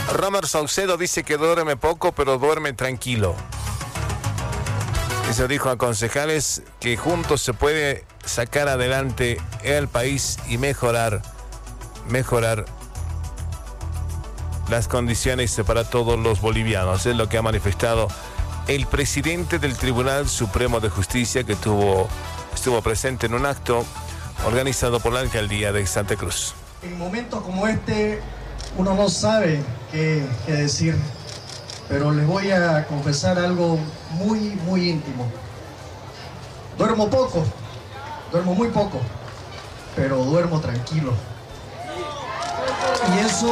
Romer Saucedo dice que duerme poco, pero duerme tranquilo. Eso dijo a concejales que juntos se puede sacar adelante el país y mejorar las condiciones para todos los bolivianos. Es lo que ha manifestado el presidente del Tribunal Supremo de Justicia, que estuvo presente en un acto organizado por la Alcaldía de Santa Cruz. En momentos como este, uno no sabe qué decir, pero les voy a confesar algo muy íntimo. Duermo poco, duermo muy poco, pero duermo tranquilo. Y eso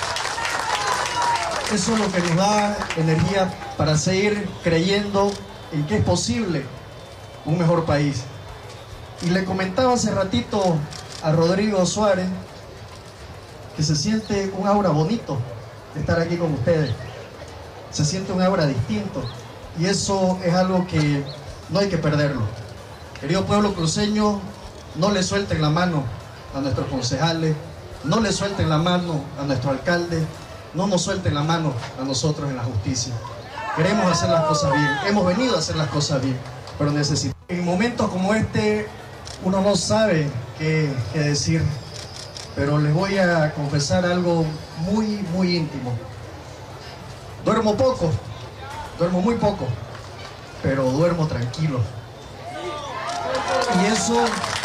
es lo que nos da energía para seguir creyendo en que es posible un mejor país. Y le comentaba hace ratito a Rodrigo Suárez que se siente un aura bonito de estar aquí con ustedes. Se siente un aura distinto. Y eso es algo que no hay que perderlo. Querido pueblo cruceño, no le suelten la mano a nuestros concejales, no le suelten la mano a nuestro alcalde, no nos suelten la mano a nosotros en la justicia. Queremos hacer las cosas bien, hemos venido a hacer las cosas bien, pero necesitamos. En momentos como este, uno no sabe qué decir, pero les voy a confesar algo muy íntimo. Duermo poco, duermo muy poco, pero duermo tranquilo. Y eso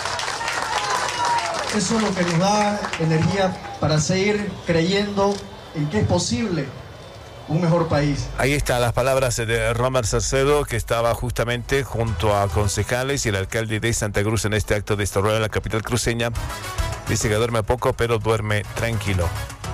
es lo que nos da energía para seguir creyendo en que es posible un mejor país. Ahí están las palabras de Romer Saucedo, que estaba justamente junto a concejales y el alcalde de Santa Cruz en este acto de desarrollo en la capital cruceña. Dice que duerme poco, pero duerme tranquilo.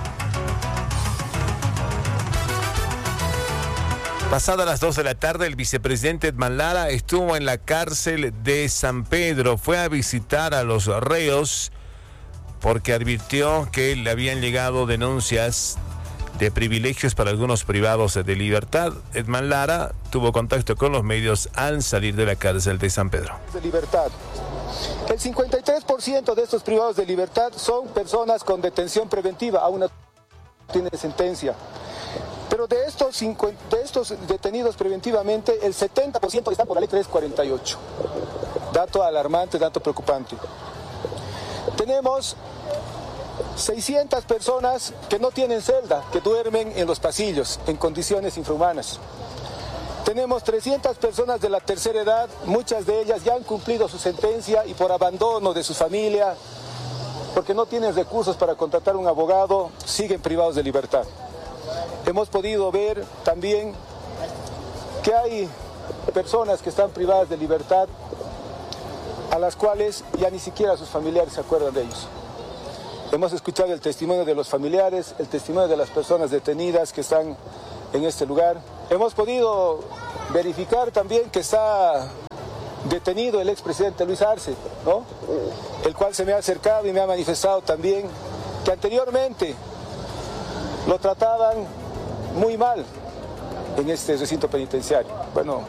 Pasadas las 2 de la tarde, el vicepresidente Edman Lara estuvo en la cárcel de San Pedro. Fue a visitar a los reos porque advirtió que le habían llegado denuncias de privilegios para algunos privados de libertad. Edman Lara tuvo contacto con los medios al salir de la cárcel de San Pedro. De libertad. El 53% de estos privados de libertad son personas con detención preventiva, aún no tiene sentencia. Pero de estos detenidos preventivamente, el 70% están por la ley 348. Dato alarmante, dato preocupante. Tenemos 600 personas que no tienen celda, que duermen en los pasillos, en condiciones infrahumanas. Tenemos 300 personas de la tercera edad, muchas de ellas ya han cumplido su sentencia y por abandono de su familia, porque no tienen recursos para contratar un abogado, siguen privados de libertad. Hemos podido ver también que hay personas que están privadas de libertad a las cuales ya ni siquiera sus familiares se acuerdan de ellos. Hemos escuchado el testimonio de los familiares, el testimonio de las personas detenidas que están en este lugar. Hemos podido verificar también que está detenido el expresidente Luis Arce, ¿no? El cual se me ha acercado y me ha manifestado también que anteriormente lo trataban muy mal en este recinto penitenciario. Bueno,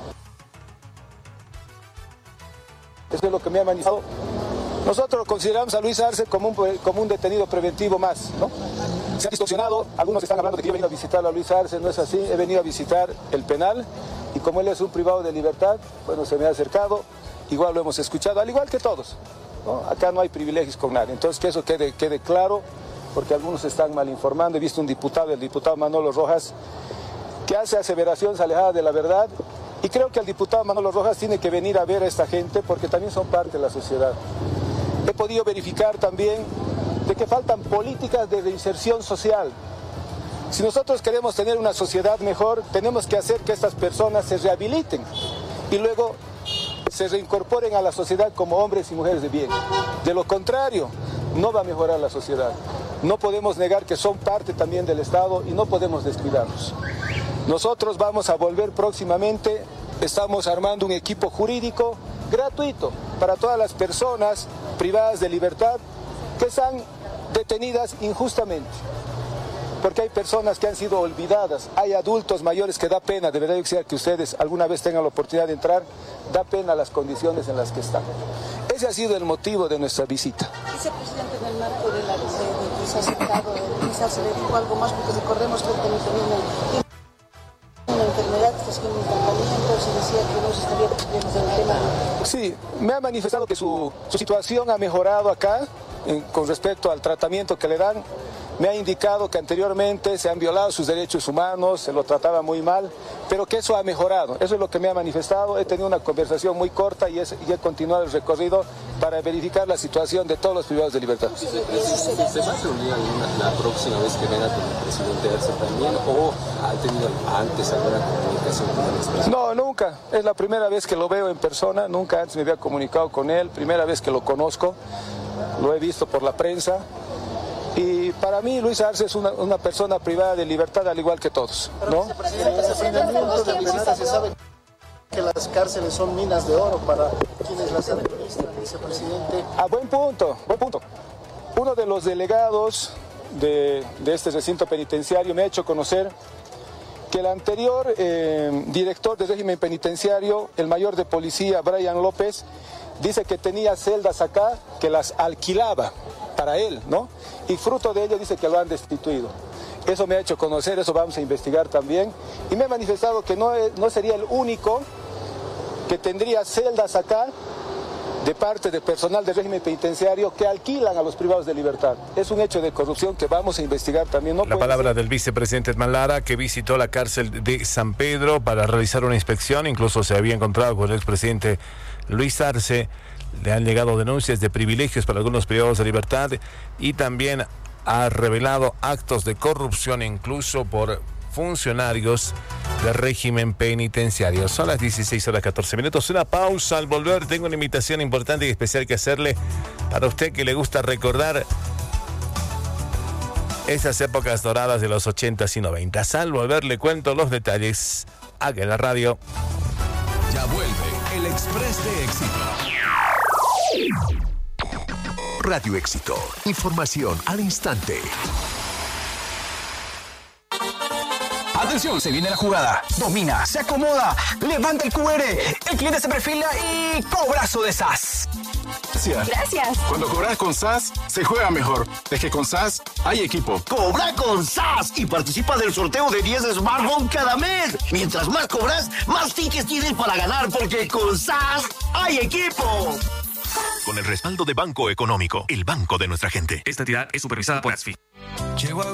eso es lo que me ha manifestado. Nosotros consideramos a Luis Arce como un detenido preventivo más, ¿no? Se ha distorsionado, algunos están hablando de que yo he venido a visitar a Luis Arce, no es así, he venido a visitar el penal y como él es un privado de libertad, bueno, se me ha acercado, igual lo hemos escuchado, al igual que todos, ¿no? Acá no hay privilegios con nadie, entonces que eso quede claro, porque algunos están mal informando. He visto un diputado, el diputado Manolo Rojas, que hace aseveraciones alejadas de la verdad, y creo que el diputado Manolo Rojas tiene que venir a ver a esta gente, porque también son parte de la sociedad. He podido verificar también de que faltan políticas de reinserción social. Si nosotros queremos tener una sociedad mejor, tenemos que hacer que estas personas se rehabiliten y luego se reincorporen a la sociedad como hombres y mujeres de bien. De lo contrario, no va a mejorar la sociedad. No podemos negar que son parte también del Estado y no podemos descuidarlos. Nosotros vamos a volver próximamente, estamos armando un equipo jurídico gratuito para todas las personas privadas de libertad que están detenidas injustamente. Porque hay personas que han sido olvidadas, hay adultos mayores que da pena, de verdad yo quisiera que ustedes alguna vez tengan la oportunidad de entrar, da pena las condiciones en las que están. Ese ha sido el motivo de nuestra visita. Vicepresidente, en el marco de la se ha acercado, Luis Arce le dijo algo más, porque recordemos que él también tenía una enfermedad, está haciendo un tratamiento, se decía que no se estaría cumpliendo el tema. Sí, me ha manifestado que su situación ha mejorado acá con respecto al tratamiento que le dan. Me ha indicado que anteriormente se han violado sus derechos humanos, se lo trataba muy mal, pero que eso ha mejorado. Eso es lo que me ha manifestado. He tenido una conversación muy corta y he continuado el recorrido para verificar la situación de todos los privados de libertad. ¿Se va a reunir la próxima vez que venga con el presidente Arce también o ha tenido antes alguna comunicación con el expresidente? No, nunca. Es la primera vez que lo veo en persona. Nunca antes me había comunicado con él. Primera vez que lo conozco. Lo he visto por la prensa. Y para mí Luis Arce es una persona privada de libertad al igual que todos, ¿no? Se sabe que las cárceles son minas de oro para quienes las administran, vicepresidente. Buen punto, buen punto. Uno de los delegados de este recinto penitenciario me ha hecho conocer que el anterior director del régimen penitenciario, el mayor de policía, Brian López, dice que tenía celdas acá que las alquilaba para él, ¿no? Y fruto de ello dice que lo han destituido. Eso me ha hecho conocer, eso vamos a investigar también. Y me ha manifestado que no sería el único que tendría celdas acá de parte de personal del régimen penitenciario que alquilan a los privados de libertad. Es un hecho de corrupción que vamos a investigar también. No la palabra del vicepresidente Edman Lara, que visitó la cárcel de San Pedro para realizar una inspección. Incluso se había encontrado con el expresidente Luis Arce. Le han llegado denuncias de privilegios para algunos privados de libertad y también ha revelado actos de corrupción incluso por funcionarios del régimen penitenciario. Son las 16:14. Una pausa. Al volver tengo una invitación importante y especial que hacerle para usted que le gusta recordar esas épocas doradas de los 80s y 90s. Al volver le cuento los detalles. Haga en la radio. Ya vuelve el Express de Éxito. Radio Éxito. Información al instante. Atención, se viene la jugada. Domina, se acomoda, levanta el QR. El cliente se perfila y cobrazo de SAS. Gracias. Cuando cobras con SAS, se juega mejor. Es que con SAS hay equipo. Cobra con SAS y participa del sorteo de 10 smartphones cada mes. Mientras más cobras, más tickets tienes para ganar, porque con SAS hay equipo. Con el respaldo de Banco Económico, el banco de nuestra gente. Esta entidad es supervisada por ASFI.